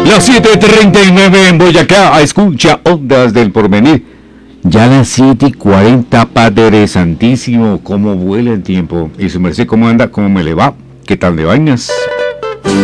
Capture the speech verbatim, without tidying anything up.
Las siete treinta y nueve en Boyacá, escucha Ondas del Porvenir. Ya las siete y cuarenta, Padre Santísimo, cómo vuela el tiempo. Y su merced, ¿cómo anda? ¿Cómo me le va? ¿Qué tal de vainas?